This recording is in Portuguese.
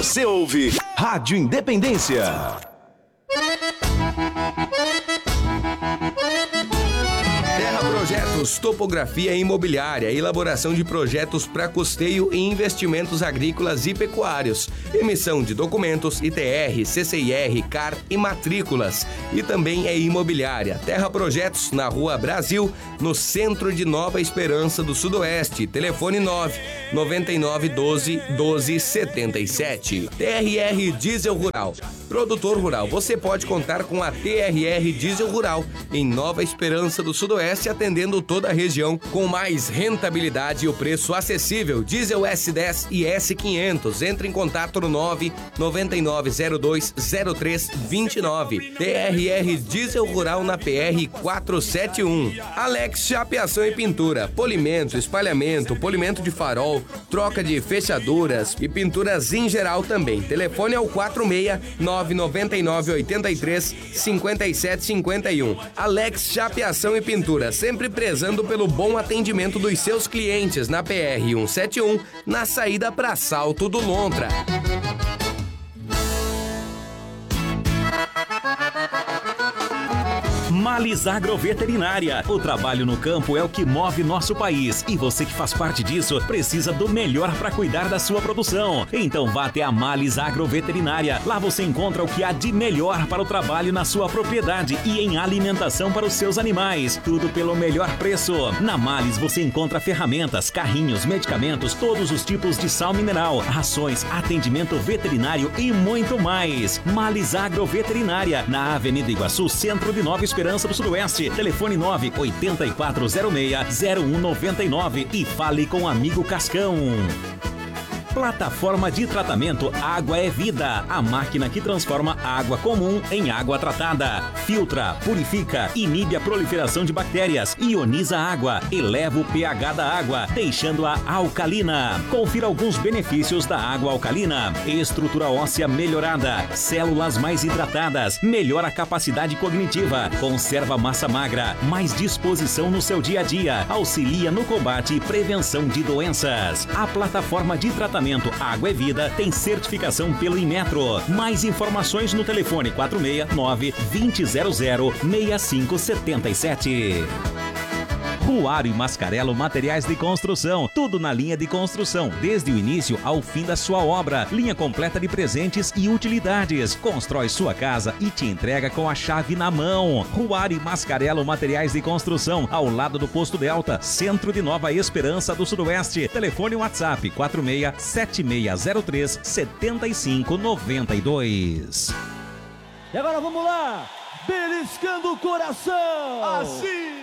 Você ouve Rádio Independência. Terra Projetos, topografia imobiliária, elaboração de projetos para custeio e investimentos agrícolas e pecuários, emissão de documentos, ITR, CCIR, CAR e matrículas. E também é imobiliária. Terra Projetos, na Rua Brasil, no centro de Nova Esperança do Sudoeste. Telefone 99912-1277. TRR Diesel Rural. Produtor rural, você pode contar com a TRR Diesel Rural em Nova Esperança do Sudoeste, atendendo toda a região com mais rentabilidade e o preço acessível. Diesel S10 e S500. Entre em contato no 999020329. TRR Diesel Rural na PR 471. Alex Chapeação e Pintura. Polimento, espalhamento, polimento de farol, troca de fechaduras e pinturas em geral também. Telefone é o 469-9983-5751. Alex Chapeação e Pintura, sempre prezando pelo bom atendimento dos seus clientes na PR 171, na saída para Salto do Lontra. Males Agroveterinária. O trabalho no campo é o que move nosso país e você que faz parte disso precisa do melhor para cuidar da sua produção. Então vá até a Males Agroveterinária. Lá você encontra o que há de melhor para o trabalho na sua propriedade e em alimentação para os seus animais. Tudo pelo melhor preço. Na Males você encontra ferramentas, carrinhos, medicamentos, todos os tipos de sal mineral, rações, atendimento veterinário e muito mais. Males Agroveterinária, na Avenida Iguaçu, centro de Nova Esperança do Sudoeste. Telefone 98406-0199 e fale com o amigo Cascão. Plataforma de tratamento Água é Vida. A máquina que transforma água comum em água tratada. Filtra, purifica, inibe a proliferação de bactérias, ioniza a água, eleva o pH da água, deixando-a alcalina. Confira alguns benefícios da água alcalina: estrutura óssea melhorada, células mais hidratadas, melhora a capacidade cognitiva, conserva massa magra, mais disposição no seu dia a dia, auxilia no combate e prevenção de doenças. A plataforma de tratamento Água é Vida tem certificação pelo Inmetro. Mais informações no telefone 469-2000-6577. Ruário e Mascarello Materiais de Construção. Tudo na linha de construção, desde o início ao fim da sua obra. Linha completa de presentes e utilidades. Constrói sua casa e te entrega com a chave na mão. Ruário e Mascarello Materiais de Construção, ao lado do Posto Delta, centro de Nova Esperança do Sudoeste. Telefone WhatsApp 46-7603-7592. E agora vamos lá, beliscando o coração. Assim.